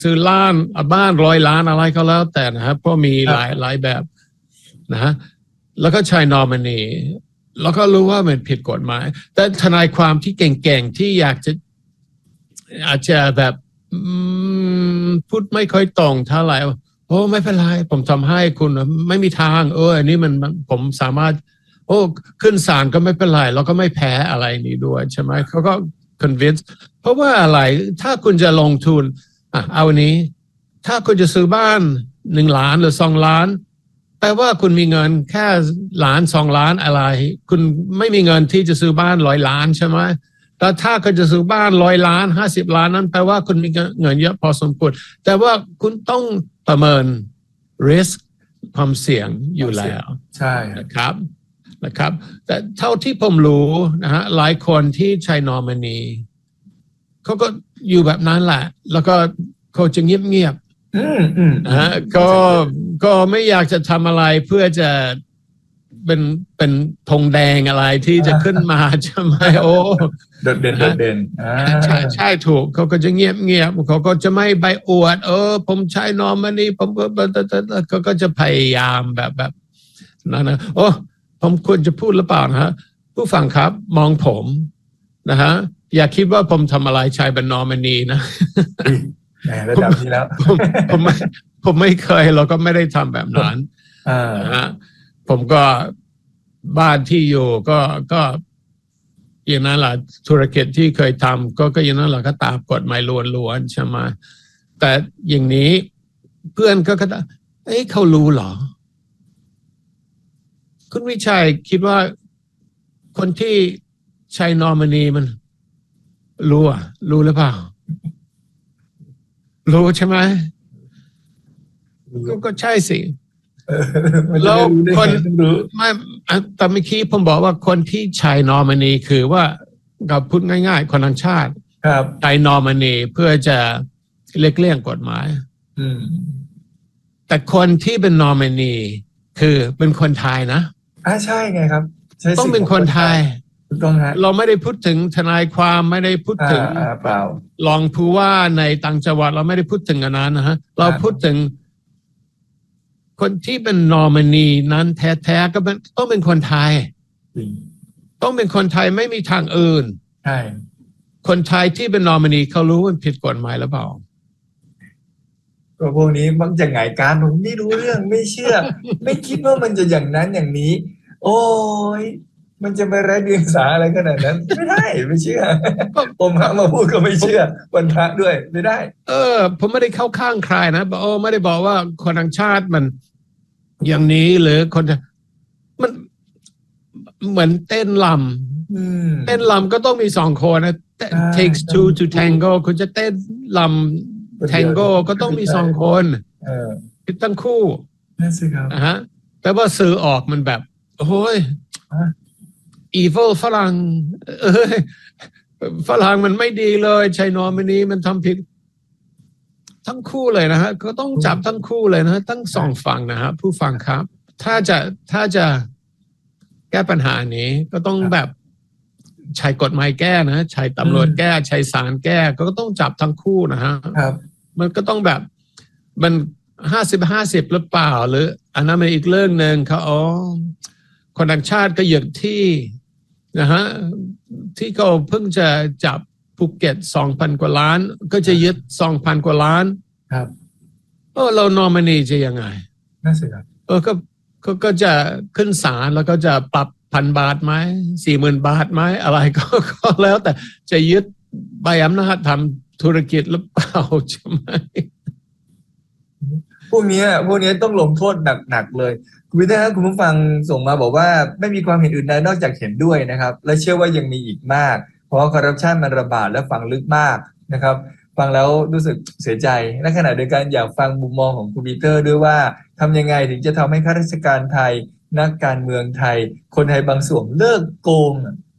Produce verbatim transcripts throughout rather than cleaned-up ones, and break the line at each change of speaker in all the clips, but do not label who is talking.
ซื้อล้านบ้านร้อยล้านอะไรก็แล้วแต่นะครับเพราะมีหลายหลายแบบนะฮะแล้วก็ใช้นอมินีแล้วก็รู้ว่ามันผิดกฎหมายแต่ทนายความที่เก่งๆที่อยากจะอาจจะแบบพูดไม่ค่อยตรงเท่าไหร่โอ้ไม่เป็นไรผมทำให้คุณไม่มีทางเอออันนี้มันผมสามารถโอ้ขึ้นศาลก็ไม่เป็นไรแล้วก็ไม่แพ้อะไรนี้ด้วยใช่ไหมเขาก็ convince เพราะว่าอะไรถ้าคุณจะลงทุนอ่ะเอานี้ถ้าคุณจะซื้อบ้านหนึ่งล้านหรือสองล้านแปลว่าคุณมีเงินแค่ล้านสองล้านอะไรคุณไม่มีเงินที่จะซื้อบ้านร้อยล้านใช่ไหมแต่ถ้าคุณจะซื้อบ้านร้อยล้านห้าสิบล้านนั้นแปลว่าคุณมีเงินเยอะพอสมควรแต่ว่าคุณต้องประเมิน risk ความเสี่ยงอยู่แล้ว
ใช่
นะครับนะครับแต่เท่าที่ผมรู้นะฮะหลายคนที่ใช้นอมินีเขาก็อยู่แบบนั้นแหละแล้วก็เขาจะเงียบๆนะฮะก็ก็ไม่อยากจะทำอะไรเพื่อจะเป็นเป็นธงแดงอะไรที่จะขึ้นมาใช่ไหมโอ้
โดดเด่นโดดเด่น
ใช่ใช่ถูกเขาก็จะเงียบเงียบเขาก็จะไม่ใบอวดเออผมใช้นอมินีผมก็เขาก็จะพยายามแบบแบบนั่นนะโอ้ผมควรจะพูดหรือเปล่านะฮะผู้ฟังครับมองผมนะฮะอย่าคิดว่าผมทำอะไรใช้เป็นนอมินีนะ
ระดับนี้แล้ว
ผมผมไม่ผมไม่เคยเราก็ไม่ได้ทำแบบนั้นนะฮะผมก็บ้านที่อยู่ก็ก็อย่างนั้นแหละธุรกิจที่เคยทำก็ก็อย่างนั้นแหละก็ตามกฎหมายล้วนๆใช่ไหมแต่อย่างนี้เพื่อนก็ก็เอ้ยเขารู้เหรอคุณวิชัยคิดว่าคนที่ใช้นอมินีมันรู้อ่ะรู้หรือเปล่ารู้ใช่ไหมก็ก็ใช่สิแล้วคนไม่แต่เมื่อกี้ผมบอกว่าคนที่ใช้นอมินีคือว่ากับพูดง่ายๆคนทั้งชาติใช้นอมินีเพื่อจะเลี่ยงเลี่ยงกฎหมายแต่คนที่เป็นนอมินีคือเป็นคนไทยนะ
อ่าใช่ไงครับ
ต้องเป็นคนไทย
ต้องฮะ
เราไม่ได้พูดถึงทนายความไม่ได้พูดถึง
เปล่าร
องผู้ว่าในต่างจังหวัดเราไม่ได้พูดถึงอันนั้นนะฮะเราพูดถึงคนที่เป็นนอมินีนั้นแท้ๆก็ต้องเป็นคนไทยต้องเป็นคนไทยไม่มีทางอื่น
ใช่
คนไทยที่เป็นนอมินีเขารู้ว่าผิดกฎหมายหรือเปล่า
ก็พวกนี้มักจะหงายการผมไม่รู้เรื่องไม่เชื่อ ไม่คิดว่ามันจะอย่างนั้นอย่างนี้โอ้ยมันจะไปไร้เดียงสาอะไรขนาดนั้นไม่ได้ไม่เชื่อผมพระมาพูดก็ไม่เชื่อวันพระด้วยไม่ได้
เออผมไม่ได้เข้าข้างใครนะโอ้ไม่ได้บอกว่าคนต่างชาติมันอย่างนี้หรือคนมันเหมือนเต้นลำเต้นลำก็ต้องมีสองคนนะ takes two to tango คุณจะเต้นลำ tango ก็ต้องมีสองคนคิดตั้งคู่นะฮะแต่ว่าสื่อออกมันแบบโอ้ยevil ฝรั่งเอ้ยฝรั่งมันไม่ดีเลยใช้นอมินีมันทำผิดทั้งคู่เลยนะฮะก็ต้องจับทั้งคู่เลยนะทั้งสองฝั่งนะฮะผู้ฟังครับถ้าจะถ้าจะแก้ปัญหานี้ก็ต้องแบบใช้กฎหมายแก้นะใช้ตำรวจแก้ใช้ศาลแก้ก็ต้องจับทั้งคู่นะฮะมันก็ต้องแบบมันห้าสิบห้าสิบหรือเปล่าหรืออันนั้นเป็นอีกเรื่องหนึ่งเขาอ๋อคนต่างชาติก็อย่างที่นะฮะที่เขาเพิ่งจะจับภูเก็ตสองพันกว่าล้านก็จะยึดสองพันกว่าล้าน
ครับ
เออเรานอมินีจะยังไง
น่าเสียดาย
เออก็ก็ก็จะขึ้นศาลแล้วก็จะปรับพันบาทไหมสี่หมื่นบาทไหมอะไรก็ก็แล้วแต่จะยึดใบอำนาจทำธุรกิจหรือเปล่าใช่ไหม
พวกนี้พวกนี้ต้องลงโทษหนักๆเลยคุณพิธาคุณผู้ฟังส่งมาบอกว่าไม่มีความเห็นอื่นใดนอกจากเห็นด้วยนะครับและเชื่อว่ายังมีอีกมากเพราะคอร์รัปชันมันระบาดและฝังลึกมากนะครับฟังแล้วรู้สึกเสียใจในขณะเดียวกันอยากฟังมุมมองของคุณปีเตอร์ด้วยว่าทำยังไงถึงจะทำให้ข้าราชการไทยนักการเมืองไทยคนไทยบางส่วนเลิกโกง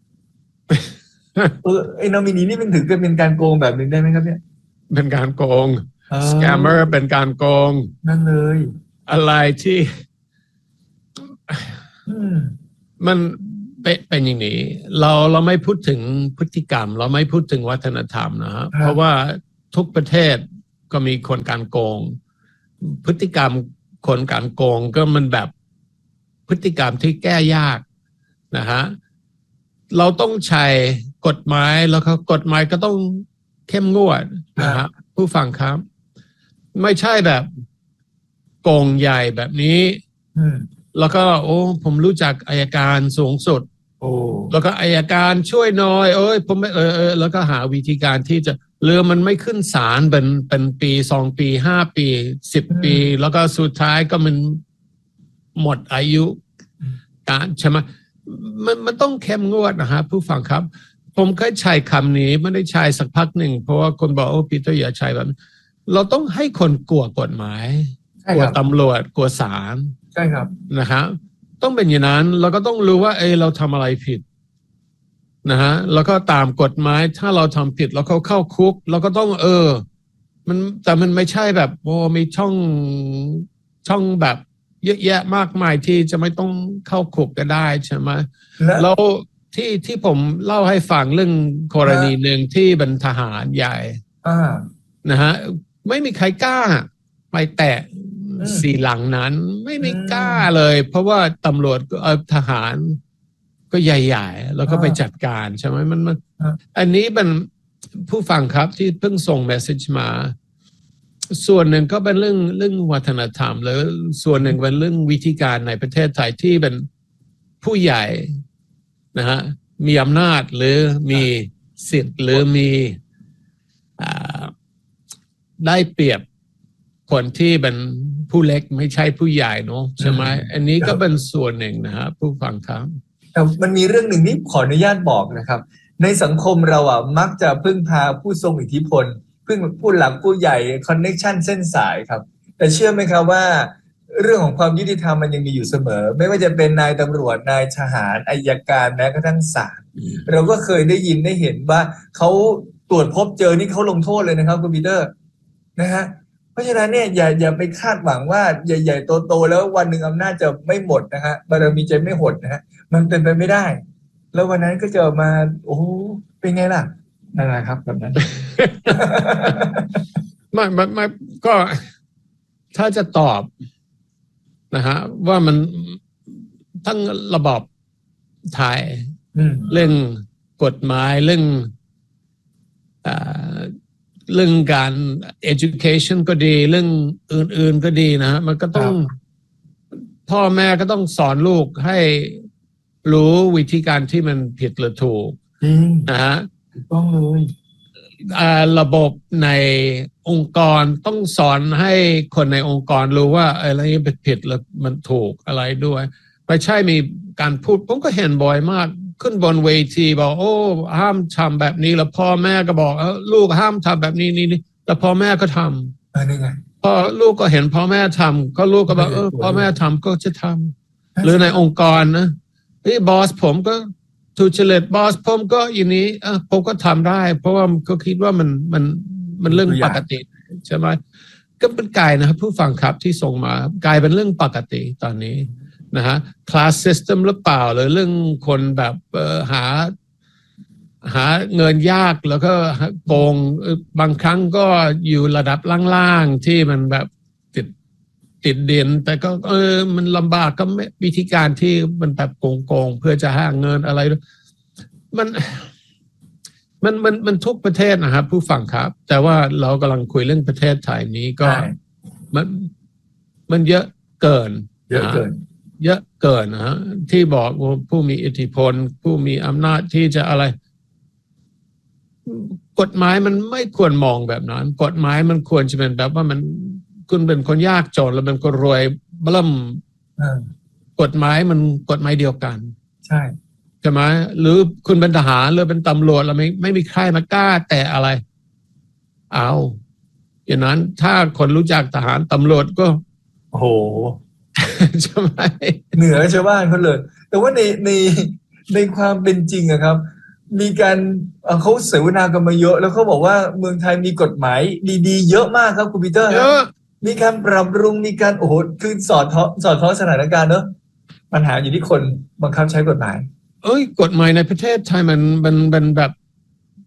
เออไอ้นอมินีนี่มันถือเป็นการโกงแบบนึงได้ไหมครับเนี่ย
เป็นการโกงสแกมเมอร์เป็นการโกง
นั่นเลย
อะไรที่มันเป็นอย่างนี้เราเราไม่พูดถึงพฤติกรรมเราไม่พูดถึงวัฒนธรรมนะฮะเพราะว่าทุกประเทศก็มีคนการโกงพฤติกรรมคนการโกงก็มันแบบพฤติกรรมที่แก้ยากนะฮะเราต้องใช้กฎหมายแล้วก็กฎหมายก็ต้องเข้มงวดนะฮะผู้ฟังครับไม่ใช่แบบโกงใหญ่แบบนี้แล้วก็โอ้ผมรู้จักอัยการสูงสุดโอ้แล้วก็อัยการช่วยหน่อยเอ้ยผมไม่เออเออแล้วก็หาวิธีการที่จะเรือมันไม่ขึ้นศาลเป็นเป็นปีสองปีห้าปีสิบปีแล้วก็สุดท้ายก็มันหมดอายุการใช่ไหมมันมันต้องเข้มงวดนะฮะผู้ฟังครับผมเคยใช้คำนี้ไม่ได้ใช้สักพักหนึ่งเพราะว่าคนบอกโอ้ปีเตอร์อย่าใช้แบบเราต้องให้คนกลัวกฎหมายกลัวตำรวจกลัวศาล
ใช่ครับ
นะครับต้องเป็นอย่างนั้นเราก็ต้องรู้ว่าเออเราทำอะไรผิดนะฮะแล้วก็ตามกฎหมายถ้าเราทำผิดแล้วเขาเข้าคุกเราก็ต้องเออมันแต่มันไม่ใช่แบบโอ้มีช่องช่องแบบเยอะแยะมากมายที่จะไม่ต้องเข้าคุกก็ได้ใช่ไหมแล้วที่ที่ผมเล่าให้ฟังเรื่องกรณีหนึ่งที่เป็นทหารใหญ่นะฮะไม่มีใครกล้าไปแตะสีหลังนั้นไม่มีกล้าเลยเพราะว่าตำรวจเออทหารก็ใหญ่ๆแล้วก็ไปจัดการใช่ไหมมันมันอันนี้เป็นผู้ฟังครับที่เพิ่งส่งเมสเซจมาส่วนหนึ่งก็เป็นเรื่องเรื่องวัฒนธรรมแล้วส่วนหนึ่งเป็นเรื่องวิธีการในประเทศไทยที่เป็นผู้ใหญ่นะฮะมีอำนาจหรือมีสิทธิ์หรือมีได้เปรียบคนที่เป็นผู้เล็กไม่ใช่ผู้ใหญ่เนาะใช่ไหมอันนี้ก็เป็นส่วนหนึ่งนะฮะผู้ฟังครับ
แต่มันมีเรื่องหนึ่งที่ขออนุญาตบอกนะครับในสังคมเราอ่ะมักจะพึ่งพาผู้ทรงอิทธิพลพึ่งผู้หลักผู้ใหญ่คอนเนคชั่นเส้นสายครับแต่เชื่อไหมครับว่าเรื่องของความยุติธรรมมันยังมีอยู่เสมอไม่ว่าจะเป็นนายตำรวจนายทหารอัยการแม้กระทั่งศาลเราก็เคยได้ยินได้เห็นว่าเขาตรวจพบเจอนี่เขาลงโทษเลยนะครับคุณปีเตอร์นะฮะเพราะฉะนั้นเนี่ยอย่าอย่าไปคาดหวังว่าใหญ่ๆโตๆแล้ววันหนึ่งอำนาจจะไม่หมดนะฮะบารมีจะไม่หดนะฮะมันเป็นไปไม่ได้แล้ววันนั้นก็จะมาโอ้เป็นไงล่ะนั่นแหละครับแบบนั้น
ไม่ไม่ไม่ก็ถ้าจะตอบนะฮะว่ามันทั้งระบอบไทยเรื่องกฎหมายเรื่องเรื่องการ education ก็ดีเรื่องอื่นๆก็ดีนะฮะมันก็ต้องพ่อแม่ก็ต้องสอนลูกให้รู้วิธีการที่มันผิดหรือถูกนะฮะ
ต้องเลย
ระบบในองค์กรต้องสอนให้คนในองค์กรรู้ว่าอะไรเป็นผิดหรือมันถูกอะไรด้วยไม่ใช่มีการพูดผมก็เห็นบ่อยมากขึ้นบนเวทีบอกโอ้ห้ามทำแบบนี้แล้วพ่อแม่ก็บอกเออลูกห้ามทำแบบนี้นี่แล้วพ่อแม่ก็ทำ
อันนี้ไง
พอลูกก็เห็นพ่อแม่ทำก็ลูกก็บอกเออพ่อแม่ทำก็จะทำหรือในองค์กรนะเฮ้ยบอสผมก็ทุจริตบอสผมก็อย่างนี้อ่ะผมก็ทำได้เพราะว่าก็คิดว่ามันมันมันเรื่องปกติใช่ไหมก็เป็นกายนะครับผู้ฟังครับที่ส่งมากลายเป็นเรื่องปกติตอนนี้นะฮะ class system หรือเปล่าหรือเรื่องคนแบบเอ่อหาหาเงินยากแล้วก็โกงบางครั้งก็อยู่ระดับล่างๆที่มันแบบติดติดเด่นแต่ก็เออมันลำบากก็วิธีการที่มันแบบโกงๆเพื่อจะหาเงินอะไรมันมันมันมันทุกประเทศนะครับผู้ฟังครับแต่ว่าเรากำลังคุยเรื่องประเทศไทยนี้ก็มันมันเยอะเกิน
เยอะเกิน
เยอะเกินนะฮะที่บอกว่าผู้มีอิทธิพลผู้มีอำนาจที่จะอะไรกฎหมายมันไม่ควรมองแบบนั้นกฎหมายมันควรจะเป็นแบบว่ามันคุณเป็นคนยากจนแล้วเป็นคนรวยเบิ่มกฎหมายมันกฎหมายเดียวกัน
ใช่
ใช่ไหมหรือคุณเป็นทหารหรือเป็นตำรวจแล้วไม่ไม่มีใครมากล้าแต่อะไรเอาอย่างนั้นถ้าคนรู้จักทหารตำรวจก็
โอ้โห
ใช่ไหม
เหนือชาวบ้านเขาเลยแต่ว่าในในในความเป็นจริงอะครับมีการเขาเสวนากันมาเยอะแล้วเขาบอกว่าเมืองไทยมีกฎหมายดีๆเยอะมากครับคุณปีเตอร์มีการปรับปรุงมีการโอ้โหคือสอดท้อสอดท้อสถานการณ์เนอะปัญหาอยู่ที่คนบังคับใช้กฎหมาย
เอ้ยกฎหมายในประเทศไทยมันมันมันแบบ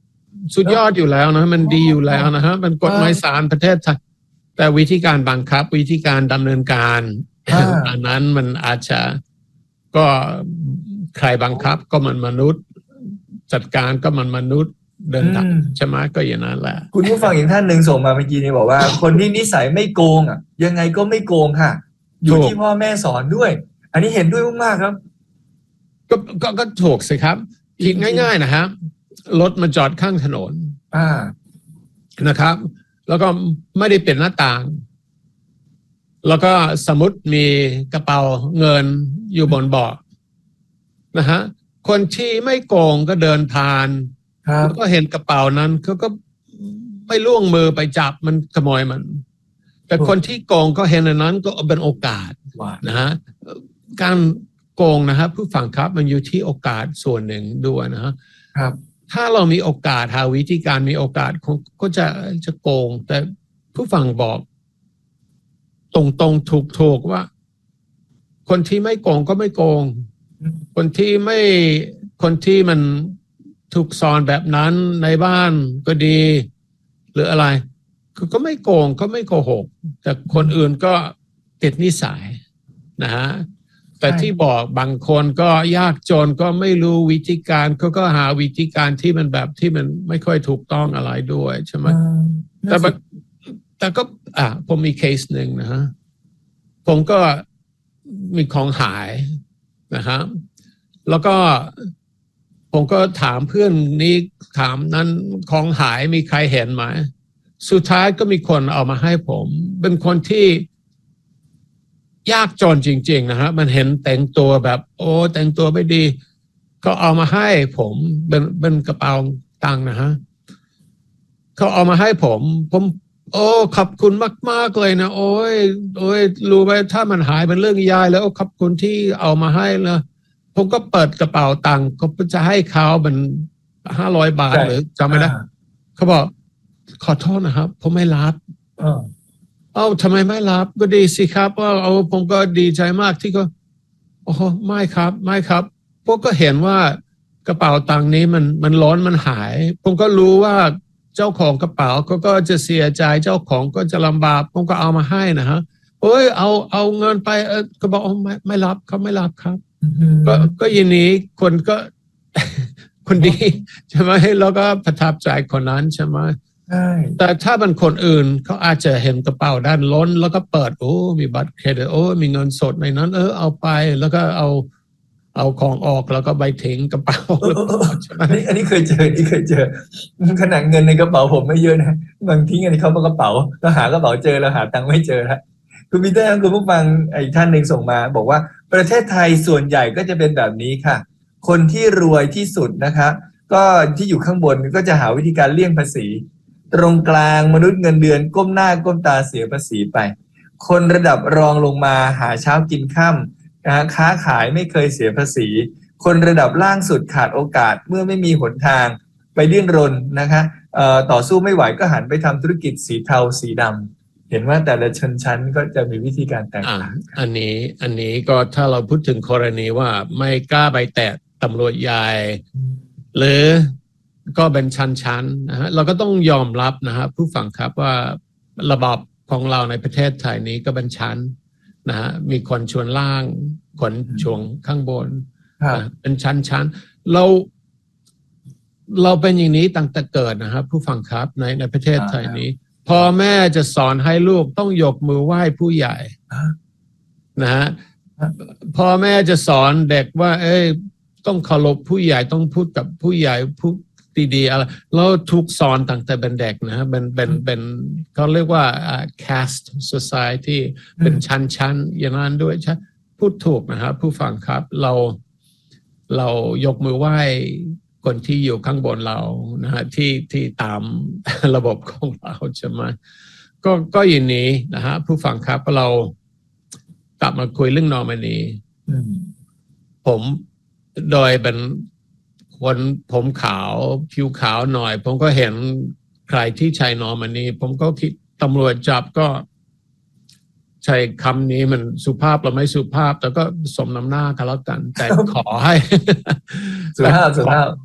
สุดยอดอยู่แล้วนะมันดีอยู่แล้วนะฮะมันกฎหมายศาลประเทศไทยแต่วิธีการบังคับวิธีการดำเนินการอันนั้นมันอาจจะก็ใครบังคับก็มันมนุษย์จัดการก็มันมนุษย์เดินทางใช่ไหมก็อย่างนั้นแหละ
คุณผู้ฟังอีกท่านหนึ่งส่งมาเมื่อกี้นี้บอกว่า คนที่นิสัยไม่โกงอ่ะยังไงก็ไม่โกงค่ะอยู่ที่พ่อแม่สอนด้วยอันนี้เห็นด้วยมากๆครับ
ก็ก็ก็ถูกสิครับคิดง่ายๆนะครับรถมาจอดข้างถนน
อ่า
นะครับ แล้วก็ไม่ได้เป็นหน้าต่างแล้วก็สมมติมีกระเป๋าเงินอยู่บนเบาะนะฮะคนที่ไม่โกงก็เดินผ่านแล้วก็เห็นกระเป๋านั้นเขาก็ไม่ล่วงมือไปจับมันขโมยมันแต่คนที่โกงก็เห็นอันนั้นก็เป็นโอกาสนะฮะการโกงนะครับผู้ฟังครับมันอยู่ที่โอกาสส่วนหนึ่งด้วยนะฮะ
ครับ
ถ้าเรามีโอกาสหาวิธีการมีโอกาสก็จะจะโกงแต่ผู้ฟังบอกตรงตรงถูกถูกว่าคนที่ไม่โกงก็ไม่โกงคนที่ไม่คนที่มันถูกสอนแบบนั้นในบ้านก็ดีหรืออะไรคือก็ไม่โกงก็ไม่โกหกแต่คนอื่นก็ติดนิสัยนะฮะแต่ที่บอกบางคนก็ยากจนก็ไม่รู้วิธีการเขาก็หาวิธีการที่มันแบบที่มันไม่ค่อยถูกต้องอะไรด้วยใช่ไหมแต่แต่ก็อ่ะผมมีเคสหนึ่งนะฮะผมก็มีของหายนะครับแล้วก็ผมก็ถามเพื่อนนี้ถามนั้นของหายมีใครเห็นไหมสุดท้ายก็มีคนเอามาให้ผมเป็นคนที่ยากจนจริงๆนะฮะมันเห็นแต่งตัวแบบโอ้แต่งตัวไม่ดีก็เอามาให้ผมเป็นเป็นกระเป๋าตังค์นะฮะเขาเอามาให้ผมผมโอ้ขอบคุณมากๆเลยนะโอ้ยโอ้ยรู้ไหมถ้ามันหายเป็นเรื่องใหญ่แล้วขอบคุณที่เอามาให้เลยผมก็เปิดกระเป๋าตังค์ก็จะให้เขาเป็นห้าร้อยบาทหรือจำไม่ได้เขาบอกขอโทษนะครับผมไม่รับเอ้าทำไมไม่รับก็ดีสิครับว่าเอาผมก็ดีใจมากที่ก็โอ้ไม่ครับไม่ครับพวกก็เห็นว่ากระเป๋าตังค์นี้มันมันร้อนมันหายผมก็รู้ว่าเจ้าของกระเป๋าก็ก็จะเสียใจเจ้าของก็จะลำบากผมก็เอามาให้นะฮะเฮ้ยเอาเอาเงินไปเออก็บอกไม่ไม่รับเขาไม่รับครับก็ก็ยินนี้คนก็คนดีใช่ไหมแล้วก็ประทับใจคนนั้นใช่ไหมแต่ถ้าเป็นคนอื่นเขาอาจจะเห็นกระเป๋าด้านล้นแล้วก็เปิดโอ้มีบัตรเครดิตโอ้มีเงินสดในนั้นเออเอาไปแล้วก็เอาเอาของออกแล้วก็ใบทิ้งกระเป๋า
อันนี้อันนี้เคยเจอนี่เคยเจอขนาดเงินในกระเป๋าผมไม่เยอะนะบางทิ้งอันนี้เขามากระเป๋าแล้วหากระเป๋าเจอแล้วหาตังค์ไม่เจอแล้วคุณพีเตอร์คุณผู้ฟังอีกท่านหนึ่งส่งมาบอกว่าประเทศไทยส่วนใหญ่ก็จะเป็นแบบนี้ค่ะคนที่รวยที่สุดนะคะก็ที่อยู่ข้างบนก็จะหาวิธีการเลี่ยงภาษีตรงกลางมนุษย์เงินเดือนก้มหน้าก้มตาเสียภาษีไปคนระดับรองลงมาหาเช้ากินค่ำนะฮะค้าขายไม่เคยเสียภาษีคนระดับล่างสุดขาดโอกาสเมื่อไม่มีหนทางไปดิ้นรนนะคะเอ่อต่อสู้ไม่ไหวก็หันไปทำธุรกิจสีเทาสีดำเห็นว่าแต่ละชนชั้นก็จะมีวิธีการแตกต่าง
อันนี้อันนี้ก็ถ้าเราพูดถึงกรณีว่าไม่กล้าไปแตะตำรวจใหญ่หรือก็เป็นชั้นๆนะฮะเราก็ต้องยอมรับนะฮะผู้ฟังครับว่าระบอบของเราในประเทศไทยนี้ก็เป็นชั้นนะฮะมีคนชวนล่างคนชวงข้างบนเป็นชั้นๆเราเราเป็นอย่างนี้ตั้งแต่เกิดนะครับผู้ฟังครับในในประเทศไทยนี้พ่อแม่จะสอนให้ลูกต้องยกมือไหว้ผู้ใหญ่นะฮะพ่อแม่จะสอนเด็กว่าเอ้ยต้องเคารพผู้ใหญ่ต้องพูดกับผู้ใหญ่พูดดีๆอะไรแล้วถูกสอนตั้งแต่เป็นเด็กนะฮะเป็นเป็นเป็นเขาเรียกว่า caste society เป็นชั้นๆอย่างนั้นด้วยใช่พูดถูกนะครับผู้ฟังครับเราเรายกมือไหว้คนที่อยู่ข้างบนเรานะฮะที่ที่ตามระบบของเราใช่ไหมก็ก็อย่างนี้นะฮะผู้ฟังครับเรากลับมาคุยเรื่องนอร์มานีผมโดยเป็นคนผมขาวผิวขาวหน่อยผมก็เห็นใครที่ใช้นอร์มานีผมก็คิดตำรวจจับก็ใช้คำนี้มันสุภาพหรือไม่สุภาพแต่ก็สมน้ำหน้ากันแล้วกัน แต่ขอให้
สุภาพสุภาพ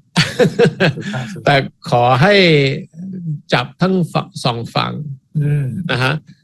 แต่ขอให้จับทั้งฝั่งสองฝั่งนะฮะ